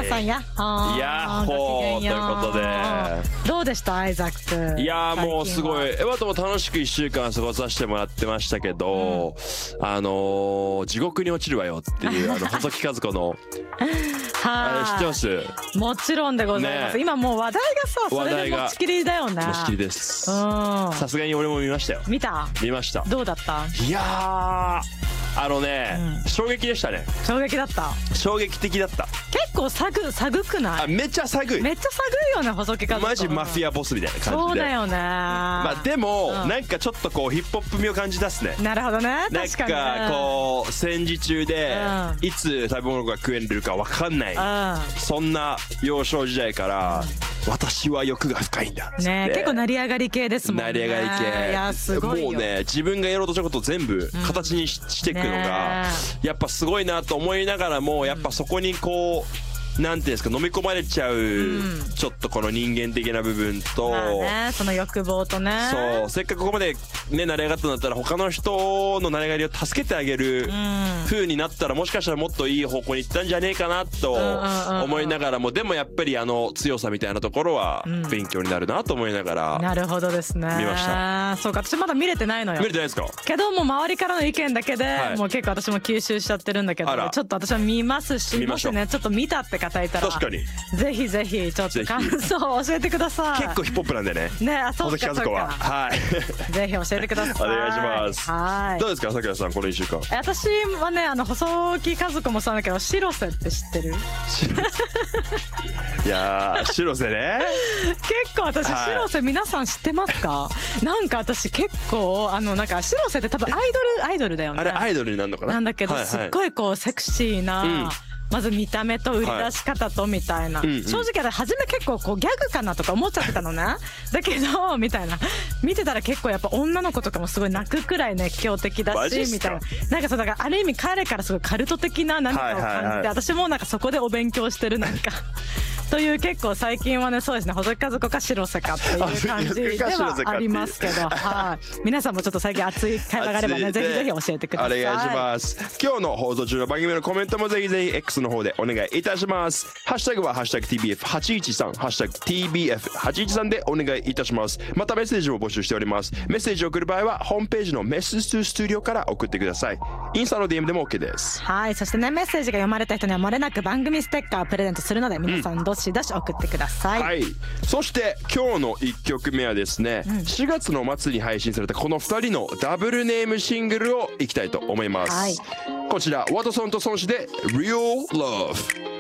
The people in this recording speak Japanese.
皆さんやっほーということで、 どうでしたアイザック？ いやもうすごいエバとも楽しく1週間過ごさせてもらってましたけど、地獄に落ちるわよっていう細木和子のあれ知ってます？ もちろんでございます、今もう話題がさそれで持ちきりだよね。 持ちきりです。さすがに俺も見ましたよ。 見ました。どうだった？ いや衝撃でしたね。 衝撃だった。 衝撃的だった。 結構寒くない？ めっちゃ寒い。めっちゃ寒いよね細木和子。 マジマフィアボスみたいな感じで。 そうだよね。 まあでもなんかちょっとこうヒップホップ味を感じ出すね。 なるほどね。 なんかこう戦時中でいつ食べ物が食えるか分かんない、そんな幼少時代から私は欲が深いんだね。結構成り上がり系ですもんね。 成り上がり系。 いやすごいよ。 もうね自分がやろうとしたことを全部形にしていくのがやっぱすごいなと思いながらも、やっぱそこにこうなんていうんですか飲み込まれちゃう、ちょっとこの人間的な部分と、 その欲望とね。 そうせっかくここまでね成り上がったんだったら他の人の成り上がりを助けてあげる風になったらもしかしたらもっといい方向に行ったんじゃねえかなと思いながらも、でもやっぱり強さみたいなところは勉強になるなと思いながら、 なるほどですね。 見ました。 そうか私まだ見れてないのよ。 見れてないですか？ けどもう周りからの意見だけで、もう結構私も吸収しちゃってるんだけど、ちょっと私は見ますし、もしねちょっと見たって方いたら確かにぜひぜひちょっと感想を教えてください。 結構ヒップホップなんでね。 そうかそうか。 はいぜひ教えてください。 お願いします。 はい。 どうですか桜さんこの1週間？ 私はね細木和子もそうだけど白瀬って知ってる？ いや白瀬ね。 結構私白瀬皆さん知ってますか？なんか私結構なんか白瀬って多分アイドルだよね。 あれアイドルになるのかな？ なんだけどすっごいこうセクシーな。まず見た目と売り出し方とみたいな、正直私初め結構こうギャグかなとか思っちゃってたのね。だけどみたいな見てたら結構やっぱ女の子とかもすごい泣くくらい熱狂的だしみたいな、なんかそうだからある意味彼からすごいカルト的な何かを感じて、私もなんかそこでお勉強してるなんかという結構最近はねそうですね細木和子か白瀬かっていう感じではありますけど、皆さんもちょっと最近熱い会話があればねぜひぜひ教えてください。 お願いします。今日の放送中の番組のコメントもぜひぜひ X の方でお願いいたします。ハッシュタグはハッシュタグ TBF813 ハッシュタグ TBF813 でお願いいたします。またメッセージを募集しております。メッセージを送る場合はホームページのメッセージスタジオから送ってください。インスタの DM でも OK です。 はい、そしてねメッセージが読まれた人には漏れなく番組ステッカーをプレゼントするので皆さんどしどし送ってください。 はい。そして今日の1曲目はですね、4月の末に配信されたこの2人のダブルネームシングルをいきたいと思います。こちらワトソンとソンシで Real Love。